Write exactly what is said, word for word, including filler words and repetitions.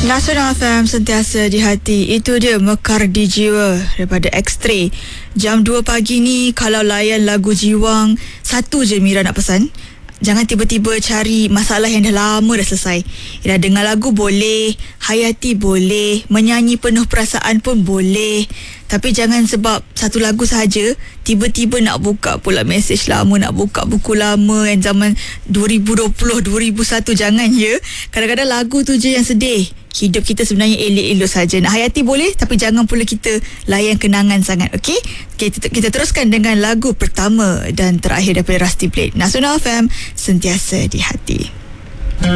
Nasional F M sentiasa di hati. Itu dia Mekar di Jiwa daripada X-Ray. Jam dua pagi ni kalau layan lagu Jiwang, satu je Mira nak pesan. Jangan tiba-tiba cari masalah yang dah lama dah selesai. Dah dengar lagu boleh, hayati boleh, menyanyi penuh perasaan pun boleh. Tapi jangan sebab satu lagu sahaja tiba-tiba nak buka pula mesej lama, nak buka buku lama yang zaman dua ribu dua puluh, dua ribu satu. Jangan ya. Kadang-kadang lagu tu je yang sedih. Hidup kita sebenarnya elok-elok saja. Nak hayati boleh, tapi jangan pula kita layan kenangan sangat. Okey? Okay, kita, kita teruskan dengan lagu pertama dan terakhir daripada Rusty Blade. Nasional F M sentiasa di hati.